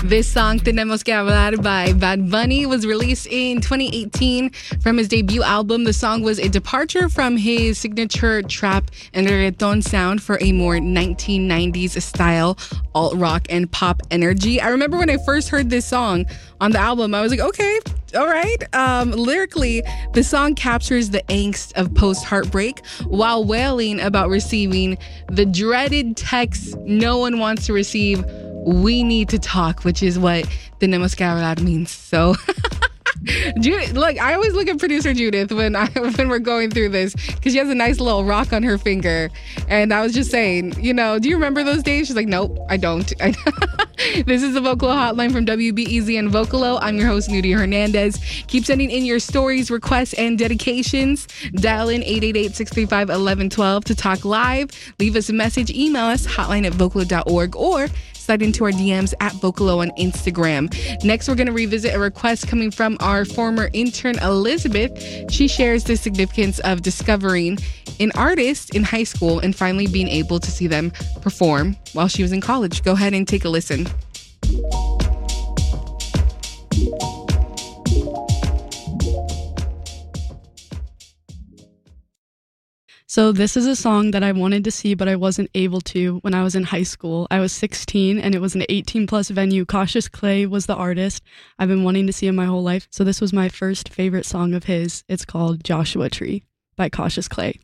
This song, Tenemos que Hablar by Bad Bunny, was released in 2018 from his debut album. The song was a departure from his signature trap and reggaeton sound for a more 1990s style, alt-rock and pop energy. I remember when I first heard this song on the album, I was like, okay, all right. Lyrically, the song captures the angst of post-heartbreak while wailing about receiving the dreaded text no one wants to receive. We need to talk, which is what Tenemos que Hablar means. So, Judith, look, I always look at producer Judith when we're going through this because she has a nice little rock on her finger. And I was just saying, do you remember those days? She's like, nope, I don't. This is the Vocalo Hotline from WBEZ and Vocalo. I'm your host, Nudie Hernandez. Keep sending in your stories, requests, and dedications. Dial in 888-635-1112 to talk live. Leave us a message. Email us, hotline@vocalo.org, or slide into our DMs at Vocalo on Instagram. Next, we're going to revisit a request coming from our former intern, Elizabeth. She shares the significance of discovering an artist in high school and finally being able to see them perform while she was in college. Go ahead and take a listen. So this is a song that I wanted to see, but I wasn't able to when I was in high school. I was 16 and it was an 18+ venue. Cautious Clay was the artist. I've been wanting to see him my whole life. So this was my first favorite song of his. It's called Joshua Tree by Cautious Clay.